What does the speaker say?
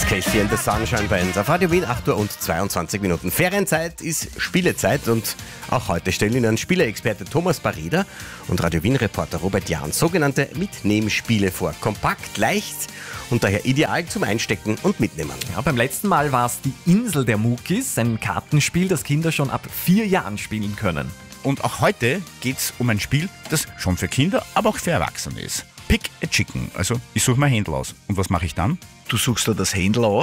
Casey and the Sunshine Band auf Radio Wien, 8 Uhr und 22 Minuten. Ferienzeit ist Spielezeit und auch heute stellen Ihnen Spieleexperte Thomas Barrieder und Radio Wien-Reporter Robert Jahn sogenannte Mitnehmspiele vor. Kompakt, leicht und daher ideal zum Einstecken und Mitnehmen. Ja, beim letzten Mal war es die Insel der Muckis, ein Kartenspiel, das Kinder schon ab 4 Jahren spielen können. Und auch heute geht es um ein Spiel, das schon für Kinder, aber auch für Erwachsene ist. Pick a Chicken, also ich suche mir ein Händel aus. Und was mache ich dann? Du suchst dir das Händel aus.